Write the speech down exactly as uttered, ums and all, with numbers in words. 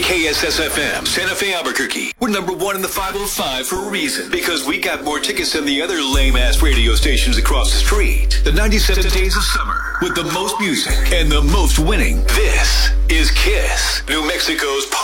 K S S F M, Santa Fe, Albuquerque. We're number one in the five oh five for a reason. Because we got more tickets than the other lame-ass radio stations across the street. The ninety-seven Days of Summer, with the most music and the most winning. This is KISS, New Mexico's